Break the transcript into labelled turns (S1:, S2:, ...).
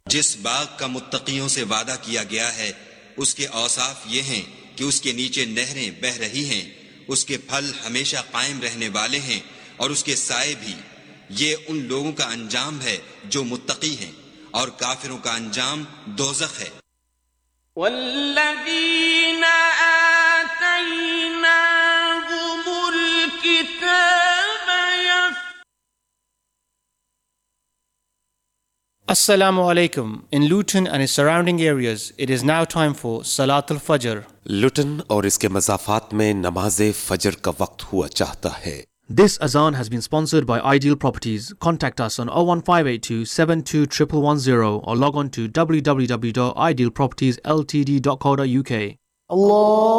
S1: जिस बाग का मुत्तकियों से वादा किया गया है उसके औसाफ ये हैं कि उसके नीचे नहरें बह रही हैं, उसके फल हमेशा कायम रहने वाले हैं और उसके साए भी। ये उन लोगों का अंजाम है जो मुत्तकी हैं, और काफिरों का अंजाम दोज़ख है।
S2: वल्लज़ीन आतैनाहुमुल किताब
S3: Assalamu alaikum. In Luton and its surrounding areas, it is now time for Salat al-Fajr.
S4: लुटन और इसके मज़ाफ़ात में नमाज़े फ़जर का वक्त हुआ चाहता है।
S5: This azan has been sponsored by Ideal Properties. Contact us on 01582 721110 or log on to www.idealpropertiesltd.co.uk. Allah